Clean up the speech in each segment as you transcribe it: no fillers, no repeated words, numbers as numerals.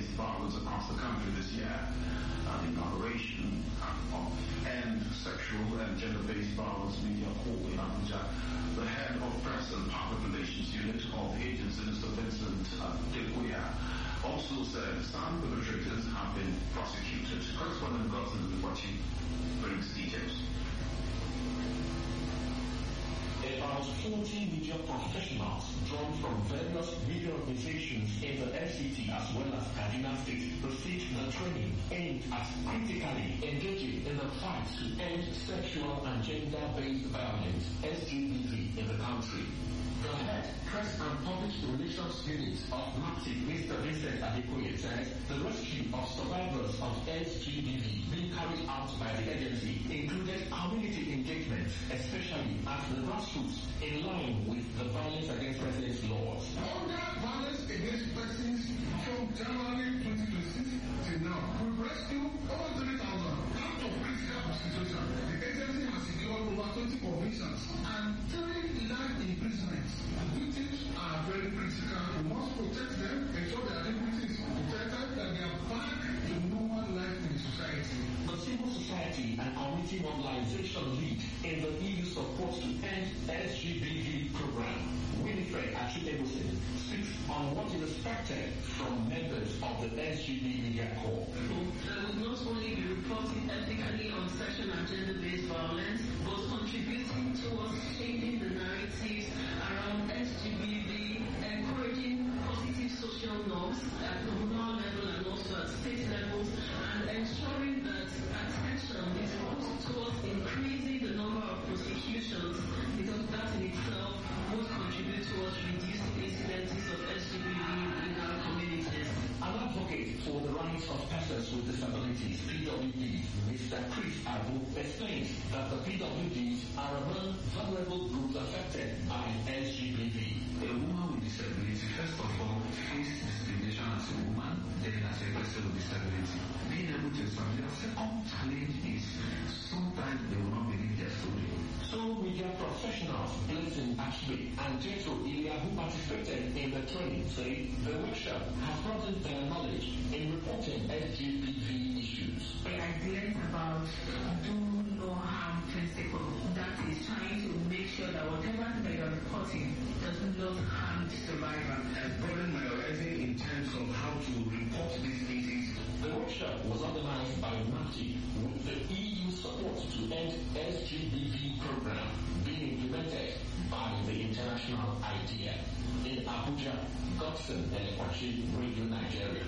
gender-based violence across the country this year. The inauguration of End Sexual and Gender-Based Violence Media Corps in Abuja, the head of Press and Public Relations Unit of the agency, Mr. Vincent Deguya, also said some perpetrators have been prosecuted. Correspondent Godson Lukwati brings details. About 40 media professionals drawn from various media organizations in the FCT as well as Kaduna State received the training aimed at critically engaging in the fight to end sexual and gender-based violence, SGBV, in the country. The head Press and Public Relations Unit of MAPTIC, Mr. Vincent Adekoye, says the rescue of survivors of SGBV being carried out by the agency included community engagement, especially at the grassroots, in line with the violence against persons laws. Under violence against persons from January 2026 till now, we've rescued over 3,000 out of critical prostitution. The agency has secured over 20 convictions and 3 life imprisonments. The victims are very critical. We must protect them, ensure their liberty is protected, that they are back to normal life in society. The civil society and community mobilization lead in the EU support to end SGBV program, Winifred Achidebosin, speaks on what is expected from members of the SGB Media Corps. That will not only be reporting ethically on sexual and gender-based violence, but contributing towards changing the narratives around SGBV, encouraging positive social norms at communal level and also at state levels, and ensuring that attention is put towards increasing the number of prosecutions, because that in itself would contribute towards reducing incidences of SGBV in our communities. An advocate for the rights of persons with disabilities, PWDs, Mr. Chris Abu, explains that the PWDs are among vulnerable groups affected by SGBV. A woman with disability, first of all, faces discrimination as a woman, then as a person with disability. Being able to establish a second challenge is sometimes they will not believe their story. So media professionals Blessing Ashby and Jethro Ilya, who participated in the training, say the workshop has broadened their knowledge in reporting SGBV issues. I learned about do no harm principle. That is trying to make sure that whatever they are reporting does not harm the survivor. And problem arising in terms of how to report these cases. The workshop was organized by MAPTIC with the EU support to end SGBV program being implemented by the International IDEA. In Abuja, Godson Elekwachi, Radio Nigeria.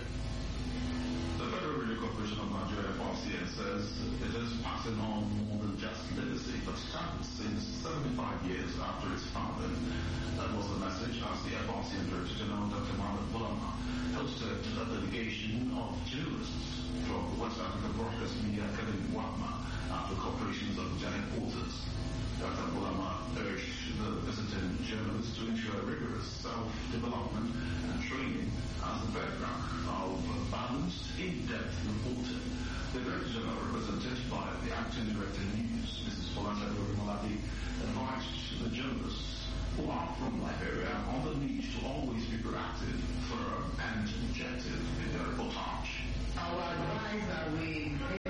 The Federal Radio Corporation of Nigeria, FRCN, says it is passing on more than just legacy, but stands since 75 years after its founding. That was the message as the FRCN Director General, Dr. Mohamed Bulama, hosted a delegation of journalists from the West African Broadcast Media Academy, WAPMA, at the corporation's Abuja headquarters. Dr. Bulama urged the visiting journalists to ensure rigorous self-development and training as the bedrock of balanced, in-depth reporting. The Director General, represented by the Acting Director News, Mrs. Folanda Dorimoladi, advised the journalists who are from Liberia on the need to always be proactive, firm, and objective in their reportage. Our advice that we